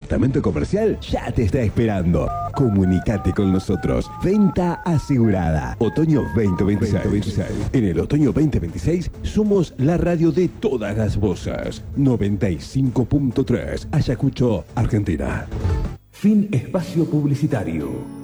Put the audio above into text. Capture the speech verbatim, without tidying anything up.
departamento comercial ya te está esperando. Comunicate con nosotros. Venta asegurada. Otoño veinte veintiséis. En el otoño veinte veintiséis somos la radio de todas las voces. noventa y cinco punto tres. Ayacucho, Argentina. Fin espacio publicitario.